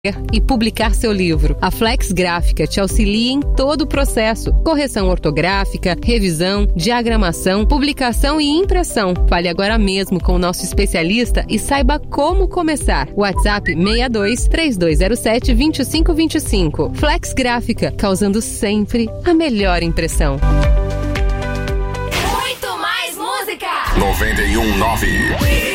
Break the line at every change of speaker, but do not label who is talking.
e publicar seu livro. A Flex Gráfica te auxilia em todo o processo: correção ortográfica, revisão, diagramação, publicação e impressão. Fale agora mesmo com o nosso especialista e saiba como começar. WhatsApp 62 3207 2525. Flex Gráfica, causando sempre a melhor impressão.
Muito mais música.
91.9